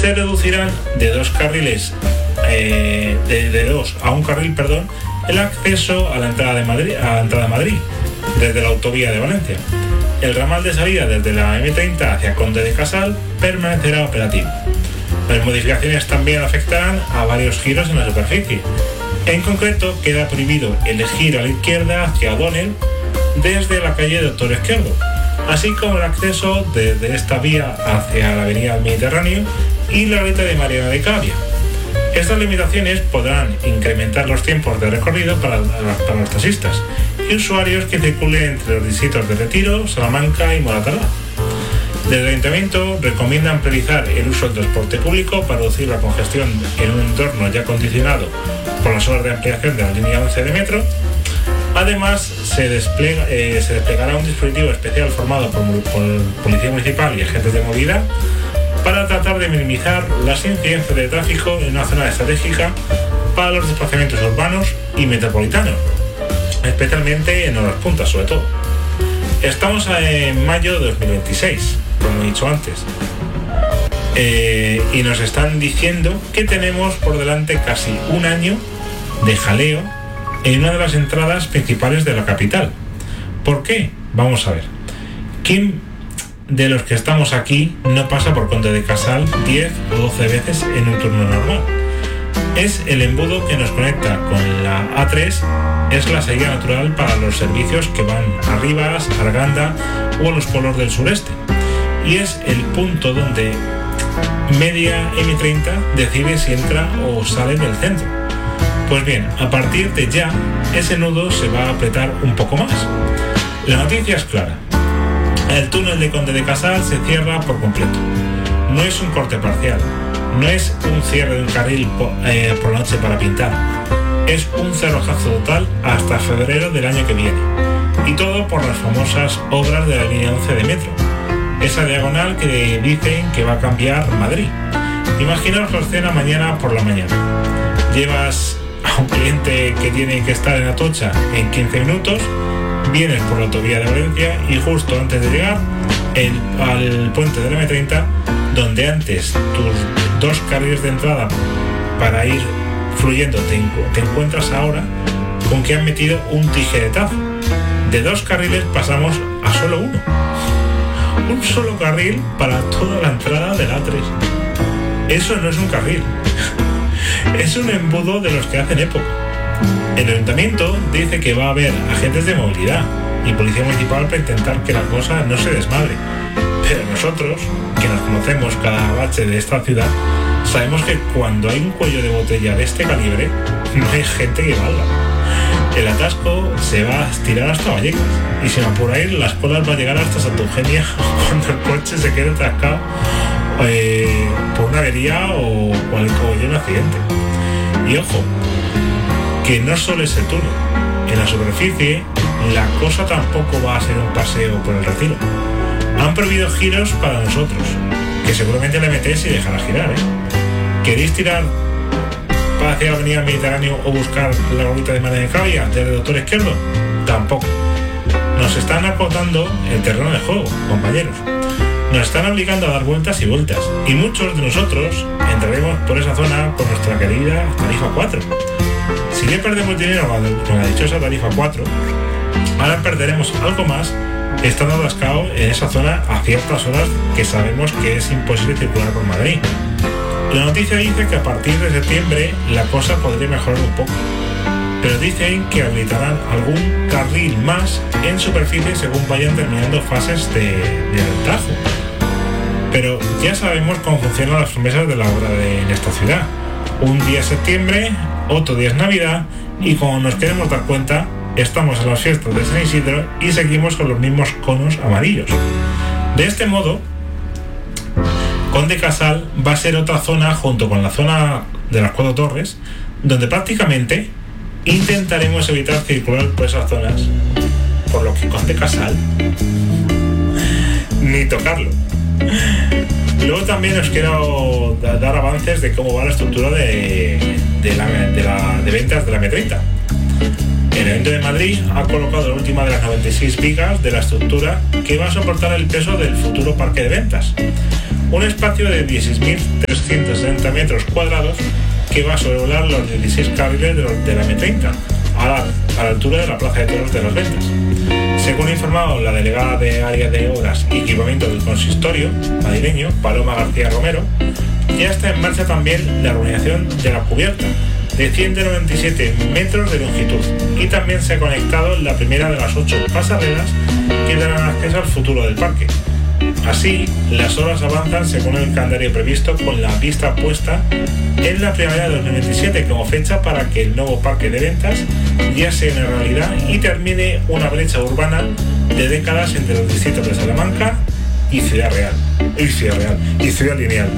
se reducirán de dos carriles, de dos a un carril, el acceso a la entrada de Madrid, desde la autovía de Valencia. El ramal de salida desde la M30 hacia Conde de Casal permanecerá operativo. Las modificaciones también afectarán a varios giros en la superficie. En concreto, queda prohibido el giro a la izquierda hacia O'Donnell desde la calle Doctor Izquierdo, así como el acceso desde esta vía hacia la avenida del Mediterráneo y la glorieta de Mariana de Cavia. Estas limitaciones podrán incrementar los tiempos de recorrido para los taxistas y usuarios que circulen entre los distritos de Retiro, Salamanca y Moratalá. Desde el Ayuntamiento recomiendan priorizar el uso del transporte público para reducir la congestión en un entorno ya condicionado por las obras de ampliación de la línea 11 de metro. Además, se desplegará un dispositivo especial formado por Policía Municipal y agentes de movilidad para tratar de minimizar las incidencias de tráfico en una zona estratégica para los desplazamientos urbanos y metropolitanos, especialmente en horas puntas sobre todo. Estamos en mayo de 2026, como he dicho antes, y nos están diciendo que tenemos por delante casi un año de jaleo en una de las entradas principales de la capital. ¿Por qué? Vamos a ver. ¿Quién de los que estamos aquí no pasa por Conde de Casal 10 o 12 veces en un turno normal? Es el embudo que nos conecta con la A3, es la salida natural para los servicios que van a Rivas, Arganda o a los pueblos del sureste. Y es el punto donde media M30 decide si entra o sale del centro. Pues bien, a partir de ya, ese nudo se va a apretar un poco más. La noticia es clara. El túnel de Conde de Casal se cierra por completo. No es un corte parcial, no es un cierre de un carril por la noche para pintar. Es un cerrojazo total hasta febrero del año que viene. Y todo por las famosas obras de la línea 11 de metro. Esa diagonal que dicen que va a cambiar Madrid. Imaginaos la escena mañana por la mañana. Llevas a un cliente que tiene que estar en Atocha en 15 minutos, vienes por la autovía de Valencia y justo antes de llegar al puente de la M30, donde antes tus dos carriles de entrada para ir fluyendo te encuentras ahora con que han metido un tijeretazo. De dos carriles pasamos a solo uno. Un solo carril para toda la entrada del A3. Eso no es un carril. Es un embudo de los que hacen época. El Ayuntamiento dice que va a haber agentes de movilidad y Policía Municipal para intentar que la cosa no se desmadre. Pero nosotros, que nos conocemos cada bache de esta ciudad, sabemos que cuando hay un cuello de botella de este calibre, no hay gente que valga. El atasco se va a estirar hasta Vallecas y si me apuro a ir, las colas va a llegar hasta Santa Eugenia cuando el coche se quede atascado por una avería o un accidente. Y ojo, que no solo es el túnel. En la superficie, la cosa tampoco va a ser un paseo por el Retiro. Han prohibido giros para nosotros, que seguramente le metéis y dejará girar, ¿Queréis tirar hacia la avenida Mediterráneo o buscar la glorieta de Mariana de Cavia desde el Doctor Izquierdo? Tampoco. Nos están acotando el terreno de juego, compañeros. Nos están obligando a dar vueltas y vueltas, y muchos de nosotros entraremos por esa zona con nuestra querida tarifa 4. Si ya perdemos dinero con la dichosa tarifa 4, ahora perderemos algo más estando atascado en esa zona a ciertas horas que sabemos que es imposible circular por Madrid. La noticia dice que a partir de septiembre la cosa podría mejorar un poco, pero dicen que habilitarán algún carril más en superficie según vayan terminando fases de Tajo. Pero ya sabemos cómo funcionan las promesas de la obra en esta ciudad. Un día es septiembre, otro día es Navidad y como nos queremos dar cuenta, estamos en las fiestas de San Isidro y seguimos con los mismos conos amarillos. De este modo, Conde Casal va a ser otra zona junto con la zona de las Cuatro Torres donde prácticamente intentaremos evitar circular por esas zonas, por lo que Conde Casal ni tocarlo. Luego también os quiero dar avances de cómo va la estructura de ventas de la M30. El Ayuntamiento de Madrid ha colocado la última de las 96 vigas de la estructura que va a soportar el peso del futuro parque de ventas. Un espacio de 16.300 160 metros cuadrados que va a sobrevolar los 16 carriles de la M30 a la altura de la Plaza de Toros de las Ventas. Según ha informado la delegada de Área de Obras y Equipamiento del Consistorio madrileño, Paloma García Romero, ya está en marcha también la urbanización de la cubierta, de 197 metros de longitud, y también se ha conectado la primera de las 8 pasarelas que darán acceso al futuro del parque. Así, las obras avanzan según el calendario previsto, con la pista puesta en la primavera de 2027 como fecha para que el nuevo parque de ventas ya sea una realidad y termine una brecha urbana de décadas entre los distritos de Salamanca y Ciudad Lineal.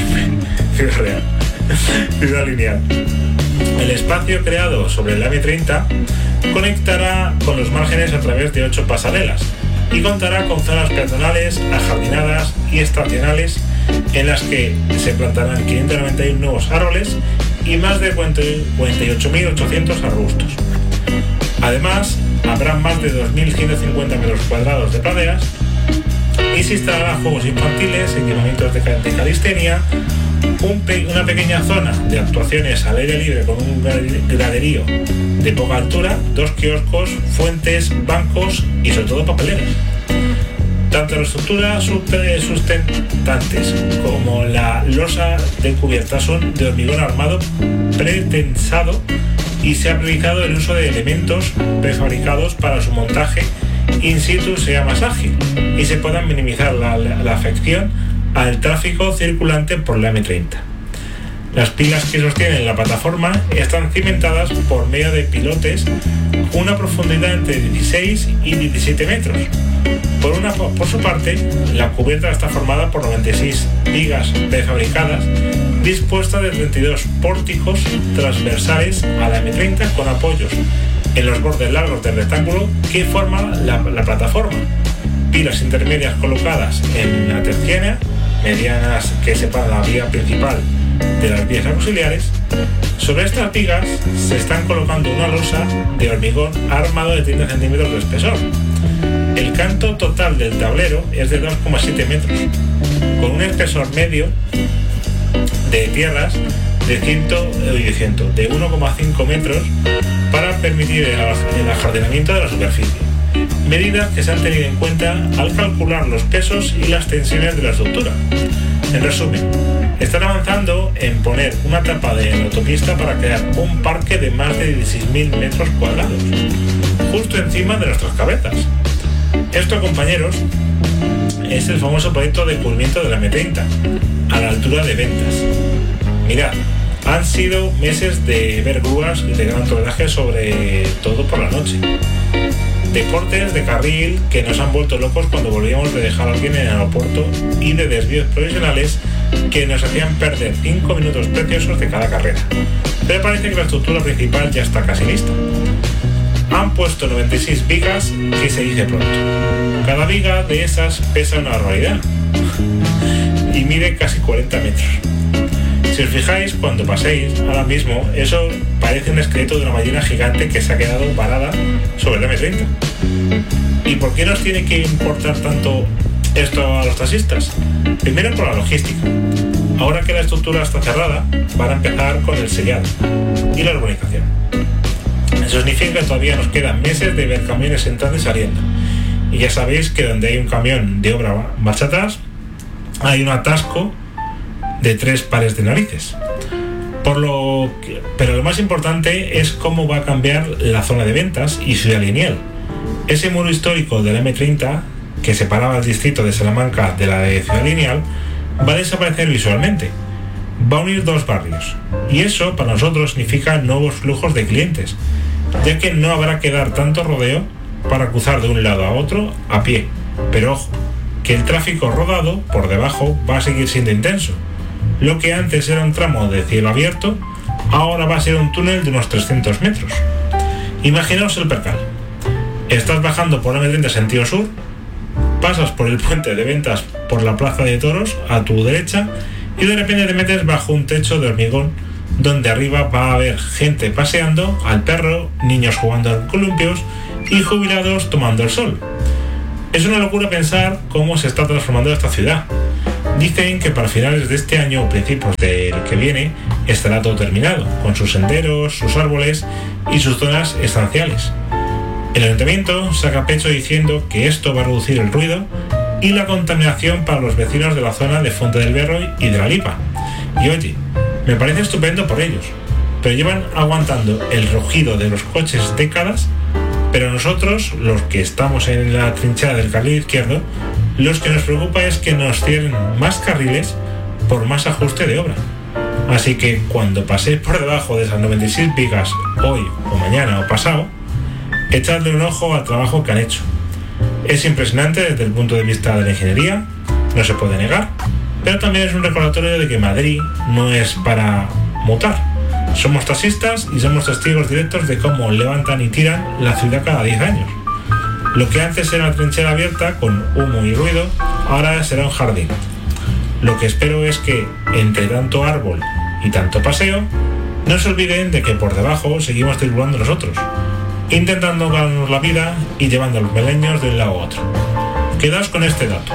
Ciudad Lineal. El espacio creado sobre la M30 conectará con los márgenes a través de 8 pasarelas y contará con zonas peatonales, ajardinadas y estacionales en las que se plantarán 591 nuevos árboles y más de 48.800 arbustos. Además, habrá más de 2.150 metros cuadrados de praderas y se instalarán juegos infantiles, equipamientos de calistenia, una pequeña zona de actuaciones al aire libre con un graderío de poca altura, 2 kioscos, fuentes, bancos y sobre todo papeleras. Tanto las estructuras sustentantes como la losa de cubierta son de hormigón armado pretensado y se ha priorizado el uso de elementos prefabricados para su montaje in situ sea más ágil y se pueda minimizar la afección al tráfico circulante por la M30. Las pilas que sostienen la plataforma están cimentadas por medio de pilotes con una profundidad entre 16 y 17 metros. Por su parte, la cubierta está formada por 96 vigas prefabricadas dispuestas de 32 pórticos transversales a la M30 con apoyos en los bordes largos del rectángulo que forma la plataforma. Pilas intermedias colocadas en la terciana, medianas que separan la vía principal de las vías auxiliares. Sobre estas vigas se están colocando una losa de hormigón armado de 30 centímetros de espesor. El canto total del tablero es de 2,7 metros, con un espesor medio de tierras de 1,5 metros para permitir el ajardinamiento de la superficie, medidas que se han tenido en cuenta al calcular los pesos y las tensiones de la estructura. En resumen, están avanzando en poner una tapa de autopista para crear un parque de más de 16.000 metros cuadrados, justo encima de nuestras cabezas. Esto, compañeros, es el famoso proyecto de cubrimiento de la M30, a la altura de Ventas. Mirad, han sido meses de ver grúas de gran tonelaje, sobre todo por la noche, de cortes de carril que nos han vuelto locos cuando volvíamos de dejar a alguien en el aeropuerto y de desvíos provisionales que nos hacían perder 5 minutos preciosos de cada carrera. Pero parece que la estructura principal ya está casi lista. Han puesto 96 vigas, que se dice pronto. Cada viga de esas pesa una barbaridad y mide casi 40 metros. Si os fijáis, cuando paséis ahora mismo, eso parece un esqueleto de una ballena gigante que se ha quedado parada sobre la M30. ¿Y por qué nos tiene que importar tanto esto a los taxistas? Primero, por la logística. Ahora que la estructura está cerrada, van a empezar con el sellado y la urbanización. Eso significa que todavía nos quedan meses de ver camiones entrando y saliendo. Y ya sabéis que donde hay un camión de obra marcha atrás, hay un atasco de 3 pares de narices. Pero lo más importante es cómo va a cambiar la zona de Ventas y Ciudad Lineal. Ese muro histórico de la M30 que separaba el distrito de Salamanca de la de Ciudad Lineal va a desaparecer visualmente. Va a unir 2 barrios, y eso para nosotros significa nuevos flujos de clientes, ya que no habrá que dar tanto rodeo para cruzar de un lado a otro a pie. Pero ojo, que el tráfico rodado por debajo va a seguir siendo intenso. Lo que antes era un tramo de cielo abierto, ahora va a ser un túnel de unos 300 metros. Imaginaos el percal. Estás bajando por la M30 sentido sur, pasas por el puente de Ventas por la Plaza de Toros a tu derecha y de repente te metes bajo un techo de hormigón donde arriba va a haber gente paseando al perro, niños jugando en columpios y jubilados tomando el sol. Es una locura pensar cómo se está transformando esta ciudad. Dicen que para finales de este año o principios del que viene estará todo terminado, con sus senderos, sus árboles y sus zonas estanciales. El ayuntamiento saca pecho diciendo que esto va a reducir el ruido y la contaminación para los vecinos de la zona de Fuente del Berro y de La Lipa. Y oye, me parece estupendo por ellos, pero llevan aguantando el rugido de los coches décadas, pero nosotros, los que estamos en la trinchera del carril izquierdo, los que nos preocupa es que nos cierren más carriles por más ajuste de obra. Así que cuando paséis por debajo de esas 96 vigas hoy o mañana o pasado, echadle un ojo al trabajo que han hecho. Es impresionante desde el punto de vista de la ingeniería, no se puede negar, pero también es un recordatorio de que Madrid no es para mutar. Somos taxistas y somos testigos directos de cómo levantan y tiran la ciudad cada 10 años. Lo que antes era una trinchera abierta con humo y ruido, ahora será un jardín. Lo que espero es que, entre tanto árbol y tanto paseo, no se olviden de que por debajo seguimos circulando nosotros, intentando ganarnos la vida y llevando a los meleños de un lado a otro. Quedaos con este dato: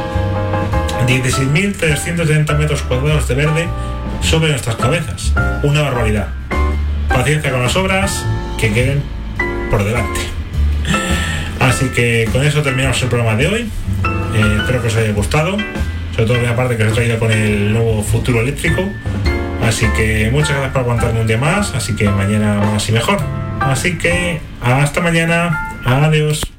16.370 metros cuadrados de verde sobre nuestras cabezas. Una barbaridad. Paciencia con las obras que queden por delante. Así que con eso terminamos el programa de hoy. Espero que os haya gustado, sobre todo la parte que os he traído con el nuevo futuro eléctrico. Así que muchas gracias por aguantarme un día más. Así que mañana más y mejor. Así que hasta mañana. Adiós.